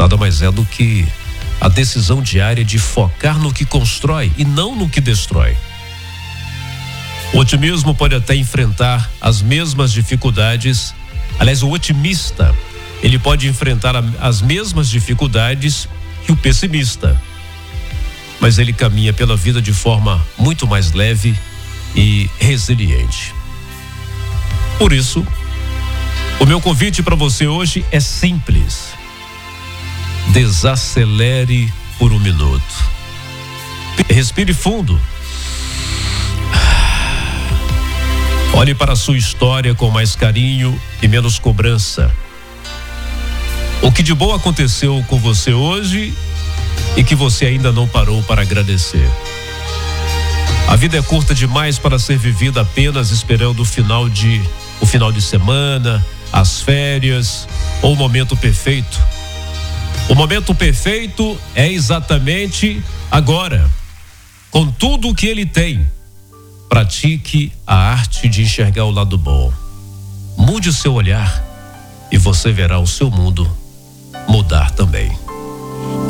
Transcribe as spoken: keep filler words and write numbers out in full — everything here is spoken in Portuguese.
nada mais é do que a decisão diária de focar no que constrói e não no que destrói. O otimismo pode até enfrentar as mesmas dificuldades. Aliás, o otimista, ele pode enfrentar a, as mesmas dificuldades que o pessimista. Mas ele caminha pela vida de forma muito mais leve e resiliente. Por isso, o meu convite para você hoje é simples. Desacelere por um minuto. Respire fundo. Olhe para a sua história com mais carinho e menos cobrança. O que de bom aconteceu com você hoje e que você ainda não parou para agradecer. A vida é curta demais para ser vivida apenas esperando o final de, o final de semana, as férias ou o momento perfeito. O momento perfeito é exatamente agora. Com tudo o que ele tem, pratique a arte de enxergar o lado bom. Mude o seu olhar e você verá o seu mundo mudar também.